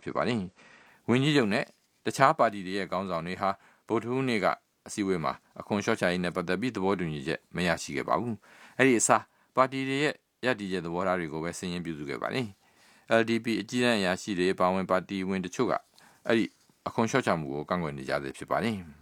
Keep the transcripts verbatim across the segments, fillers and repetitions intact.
ဖြစ်ပါတယ်။ဝန်ကြီးချုပ်နဲ့တခြားပါတီတွေရဲ့ခေါင်းဆောင်တွေဟာဗုဒ္ဓဟူးနေ့ကအစည်းအဝေးမှာအခွန်လျှော့ချရေးနဲ့ပတ်သက်ပြီးသဘောတူညီချက်မရရှိခဲ့ပါဘူး။အဲ့ဒီအစားပါတီတွေရဲ့ရည်တည်ချက်သဘောထားတွေကိုပဲဆင်ရင်ပြုစုခဲ့ပါတယ်။ L D P အကြီးအကဲအရာရှိတွေပါဝင်ပါတီဝင်တချို့ကအဲ့ဒီအခွန်လျှော့ချမှုကိုကန့်ကွက်နေကြသေးဖြစ်ပါတယ်။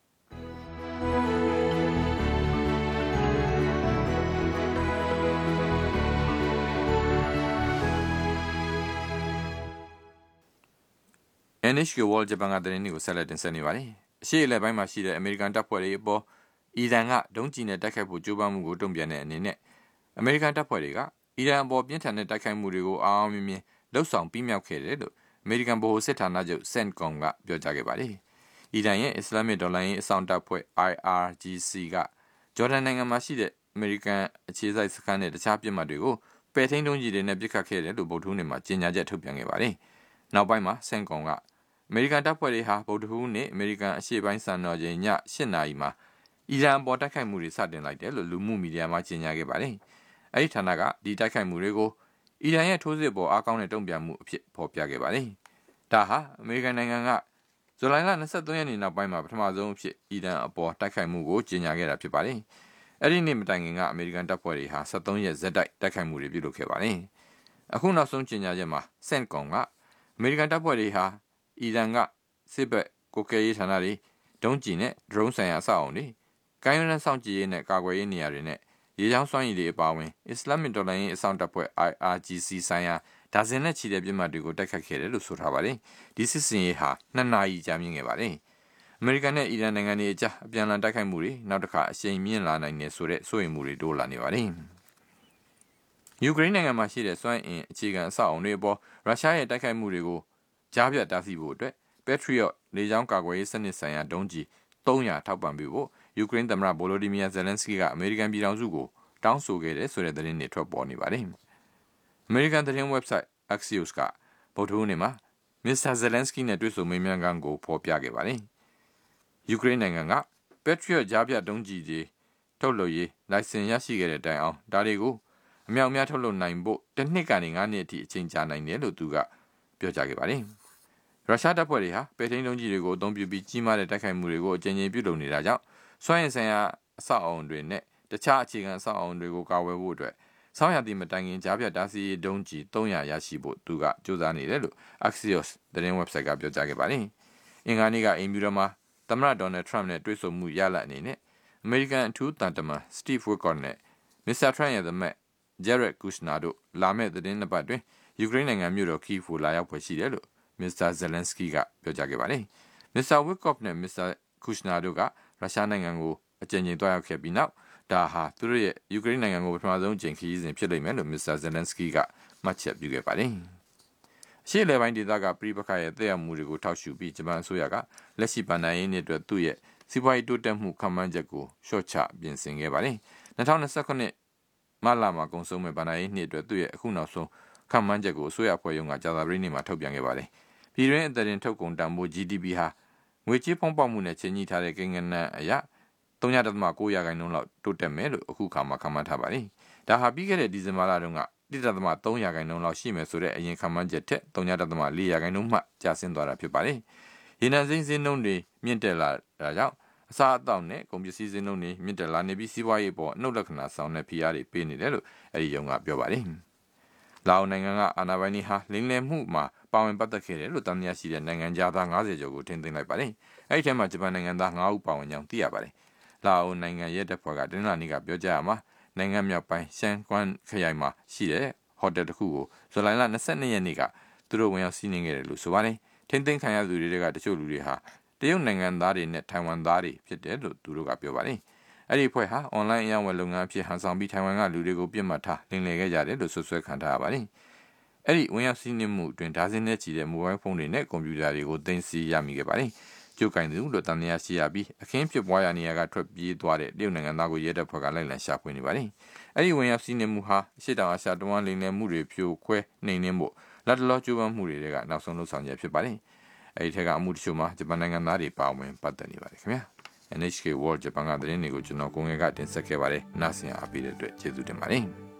N H K World ဂျပန်ကသတင်းတွေကိုဆက်လက်တင်ဆက်နေပါတယ်။အရှေ့အလယ်ပိုင်းမှာရှိတဲ့အမေရိကန်တပ်ဖွဲ့တွေအပေါ်အီရန်ကဒုံးကျည်နဲ့တိုက်ခိုက်ဖို့ကြိုးပမ်းမှုကိုတုံ့ပြန်တဲ့အနေနဲ့အမေရိကန်တပ်ဖွဲ့တွေကအီရန်အပေါ်ပြင်းထန်တဲ့တိုက်ခိုက်မှုတွေကိုအောင်အောင်မြင်မြင်လှုပ်ဆောင်ပြီးမြောက်ခဲ့တယ်လို့အမေရိကန်ဗဟိုစစ်ဌာနချုပ် C E N T C O M ကပြောကြားခဲ့ပါတယ်။အီရန်ရဲ့အစ္စလာမစ်ဒေါ်လာရင်းအဆောင်တပ်ဖွဲ့ I R G C ကဂျော်ဒန်နိုင်ငံမှာရှိတဲ့အမေရိကန်အခြေစိုက်စခန်းနဲ့တခြားပြစ်မှတ်တွေကိုပယ်ထိန်းဒုံးကျည်တွေနဲ့ပစ်ခတ်ခဲ့တယ်လို့ဗုဒ္ဓဟူးနေ့မှာကြေညာချက်ထုတ်ပြန်ခဲ့ပါတယ်။နောက်ပိုင်းမှာ C E N T C O M ကအမေရိကန်တပ်ဖွဲ့တွေဟာဗုဒ္ဓဟူးနေ့အမေရိကန်အရှေ့ပိုင်းစံတော်ချိန်ည၈နာရီမှာအီရန်ပေါ်တိုက်ခိုက်မှုတွေစတင်လိုက်တယ်လို့လူမှုမီဒီယာမှာကြေညာခဲ့ပါတယ်။အဲဒီဌာနကဒီတိုက်ခိုက်မှုတွေကိုအီရန်ရဲ့ထိုးစစ်ပေါ်အားကောင်းတဲ့တုံ့ပြန်မှုအဖြစ်ဖော်ပြခဲ့ပါတယ်။ဒါဟာအမေရိကန်နိုင်ငံကဇူလိုင်လ၂၃ရက်နေ့နောက်ပိုင်းမှာပထမဆုံးအဖြစ်အီရန်အပေါ်တိုက်ခိုက်မှုကိုကြေညာခဲ့တာဖြစ်ပါတယ်။အဲဒီနေ့မတိုင်ခင်ကအမေရိကန်တပ်ဖွဲ့တွေဟာ၁၃ရက်ဇက်တိုက်တိုက်ခိုက်မှုတွေပြုလုပ်ခဲ့ပါတယ်။အခုနောက်ဆုံးကြေညာချက်မှာ C E N T C O M ကအမေရိကန်တပ်ဖွဲ့တွေဟာအီရန်ကစစ်ဘက်ကိုကဲရေးဌာနတွေဒုံးကျည်နဲ့ဒရုန်းဆိုင်ရာအဆောက်အုံတွေကိုင်းရန်ဆောင်ကြည်ရေးနဲ့ကာကွယ်ရေးနေရာတွေနဲ့ရေချောင်းစွမ်းရည်တွေအပါအဝင်အစ္စလာမစ်ဒေါ်လာရင်းအဆောင်တပ်ဖွဲ့ I R G C ဆိုင်ရာဒါဇင်နဲ့ချီတဲ့ပြစ်မှတ်တွေကိုတိုက်ခတ်ခဲ့တယ်လို့ဆိုထားပါတယ်။ဒီစစ်စင်ရေးဟာနှစ်နာရီကြာမြင့်ခဲ့ပါတယ်။အမေရိကန်နဲ့အီရန်နိုင်ငံတွေအကြားအပြန်အလှန်တိုက်ခိုက်မှုတွေနောက်တစ်ခါအရှိန်မြင့်လာနိုင်တယ်ဆိုတဲ့စိုးရိမ်မှုတွေတိုးလာနေပါတယ်။ယူကရိန်းနိုင်ငံမှာရှိတဲ့စွမ်းအင်အခြေခံအဆောက်အုံတွေအပေါ်ရုရှားရဲ့တိုက်ခိုက်မှုတွေကိုကြားပြတ်တားဆီးဖို့အတွက် Patriot လေကြောင်းကာကွယ်ရေးစနစ်ဆိုင်ရာဒုံးကျည်သုံးရာထောက်ပံ့ပေးဖို့ယူကရိန်းသမ္မတဗိုလိုဒီမီယာဇယ်လန်စကီကအမေရိကန်ပြည်ထောင်စုကိုတောင်းဆိုခဲ့တယ်ဆိုတဲ့သတင်းတွေထွက်ပေါ်နေပါတယ်။အမေရိကန်သတင်း website Axios ကဗုဒ္ဓဟူးနေ့မှာမစ္စတာဇယ်လန်စကီနဲ့တွေ့ဆုံမေးမြန်းခန်းကိုဖော်ပြခဲ့ပါတယ်။ယူကရိန်းနိုင်ငံက Patriot ကြားပြတ်ဒုံးကျည်တွေထုတ်လုပ်ရေးလိုင်စင်ရရှိခဲ့တဲ့တိုင်အောင်ဒါတွေကိုအမြောက်အများထုတ်လုပ်နိုင်ဖို့တစ်နှစ်ကနေငါးနှစ်အထိအချိန်ကြာနိုင်တယ်လို့သူကပြောကြားခဲ့ပါတယ်။ရုရှားတပ်ဖွဲ့တွေဟာပဲထိန်းဒုံးကျည်တွေကိုအသုံးပြုပြီးကြီးမားတဲ့တိုက်ခိုက်မှုတွေကိုအကြိမ်ကြိမ်ပြုလုပ်နေတာကြောင့်စွမ်းအင်ဆိုင်ရာအဆောက်အအုံတွေနဲ့တခြားအခြေခံအဆောက်အအုံတွေကိုကာဝယ်ဖို့အတွက်ဆောင်းရာသီမတိုင်ခင်ကြားပြတ်တားဆီးရေးဒုံးကျည်သုံးရာရရှိဖို့သူကကြိုးစားနေတယ်လို့ Axios သတင်း website ကပြောကြားခဲ့ပါတယ်။အင်္ဂါနေ့ကအိမ်ဖြူတော်မှာသမ္မတဒေါ်နယ်ထရမ့်နဲ့တွေ့ဆုံမှုရလဒ်အနေနဲ့အမေရိကန်အထူးတန်တမန် Steve Witkoff နဲ့မစ္စတာထရမ့်ရဲ့သမက် Jared Kushner တို့လာမယ့်သတင်းနှစ်ပတ်တွင်ယူကရိန်းနိုင်ငံမြို့တော် Kyiv ကိုလာရောက်ဖွယ်ရှိတယ်လို့မစ္စတာဇယ်လန်စကီကပြောကြားခဲ့ပါတယ်။မစ္စတာဝစ်ကော့ဖ်နဲ့မစ္စတာကူရှနာတို့ကရုရှားနိုင်ငံကိုအကြိမ်ကြိမ်တွားရောက်ခဲ့ပြီးနောက်ဒါဟာသူတို့ရဲ့ယူကရိန်းနိုင်ငံကိုပထမဆုံးအကြိမ်ခရီးစဉ်ဖြစ်လိမ့်မယ်လို့မစ္စတာဇယ်လန်စကီကမှတ်ချက်ပြုခဲ့ပါတယ်။အရှေ့အလယ်ပိုင်းဒေသကပြည်ပခါရဲ့သက်ရောက်မှုတွေကိုထောက်ရှုပြီးဂျပန်အစိုးရကလက်ရှိဗန်ဒိုင်းရင်းအတွက်သူ့ရဲ့စီးပွားရေးတိုးတက်မှုခန့်မှန်းချက်ကိုလျှော့ချပြင်ဆင်ခဲ့ပါတယ်။၂၀၂၁မတ်လမှာကုန်ဆုံးမဲ့ဗန်ဒိုင်းရင်းအတွက်သူ့ရဲ့အခုနောက်ဆုံးခန့်မှန်းချက်ကိုအစိုးရဖွဲ့ရုံးကကြာသပတေးနေ့မှာထုတ်ပြန်ခဲ့ပါတယ်။ပြည်တွင်းအသက်တင်ထုတ်ကုန်တန်ဖိုး G D P ဟာငွေကြေးဖောင်းပွမှုနဲ့ချိန်ညှိထားတဲ့ကိန်းဂဏန်းအရ ၃.၉ ရာခိုင်နှုန်းလောက်တိုးတက်မယ်လို့အခုခါမှခန့်မှန်းထားပါတယ်။ဒါဟာပြီးခဲ့တဲ့ဒီဇင်ဘာလတုန်းက ၁.၃ ရာခိုင်နှုန်းလောက်ရှိမယ်ဆိုတဲ့အရင်ခန့်မှန်းချက်ထက် ၃.၄ ရာခိုင်နှုန်းမှကျဆင်းသွားတာဖြစ်ပါတယ်။ရေနံစိမ်းဈေးနှုန်းတွေမြင့်တက်လာတာကြောင့်အစားအသောက်နဲ့ကုန်ပစ္စည်းဈေးနှုန်းတွေမြင့်တက်လာနေပြီးစီးပွားရေးပေါ်အနှုတ်လက္ခဏာဆောင်တဲ့ဖိအားတွေပေးနေတယ်လို့အဲဒီရုံးကပြောပါတယ်။လာအိုနိုင်ငံကအာဏာပိုင်တွေဟာလိမ်လည်မှုမှာပါဝင်ပတ်သက်ခဲ့တယ်လို့တန်တရားရှိတဲ့နိုင်ငံသား၅၀ကျော်ကိုထင်သိမ်းလိုက်ပါတယ်။အဲဒီထဲမှာဂျပန်နိုင်ငံသား၅ဦးပါဝင်ကြောင်းသိရပါတယ်။လာအိုနိုင်ငံရဲ့တပ်ဖွဲ့ကတင်းလာနေကပြောကြားရမှာနိုင်ငံမြောက်ပိုင်းရှန်ကွမ်ခရိုင်မှာရှိတဲ့ဟိုတယ်တစ်ခုကိုဇူလိုင်လ၂၂ရက်နေ့ကသူတို့ဝင်ရောက်စီးနင်းခဲ့တယ်လို့ဆိုပါတယ်။ထင်သိမ်းခံရသူတွေကတချို့လူတွေဟာတရုတ်နိုင်ငံသားတွေနဲ့ထိုင်ဝမ်သားတွေဖြစ်တယ်လို့သူတို့ကပြောပါတယ်။အဲ့ဒီအဖွဲ့ဟာအွန်လိုင်းအရောင်းဝယ်လုပ်ငန်းအဖြစ်ဟန်ဆောင်ပြီးထိုင်ဝမ်ကလူတွေကိုပြစ်မှတ်ထားလင်လည်ခဲ့ကြတယ်လို့ဆွဆွဲခံထားရပါတယ်။အဲ့ဒီဝင်ရောက်စီးနင်းမှုအတွင်းဒါဇင်နဲ့ချီတဲ့မိုဘိုင်းဖုန်းတွေနဲ့ကွန်ပျူတာတွေကိုသိမ်းဆည်းရမိခဲ့ပါတယ်။ကျုပ်ကင်သူလို့တန်တရားရှိရပြီးအခင်းဖြစ်ပွားရာနေရာကထွက်ပြေးသွားတဲ့တရုတ်နိုင်ငံသားကိုရဲတပ်ဖွဲ့ကလိုက်လံရှာဖွေနေပါတယ်။အဲ့ဒီဝင်ရောက်စီးနင်းမှုဟာအရှိတောင်အာရှတဝန်းလိမ်လည်မှုတွေဖြိုခွဲနှိမ်နင်းဖို့လက်တလောကျိုးပမ်းမှုတွေကနောက်ဆုံးလှုပ်ဆောင်ချက်ဖြစ်ပါတယ်။အဲ့ဒီထက်ကအမှုတချို့မှာဂျပန်နိုင်ငံသားတွေပါဝင်ပတ်သက်နေပါတယ်ခင်ဗျာ။ N H K World ဂျပန်ကသတင်းတွေကိုကျွန်တော်ကိုငယ်ကတင်ဆက်ခဲ့ပါတယ်။နားဆင်အားပေးတဲ့အတွက်ကျေးဇူးတင်ပါတယ်။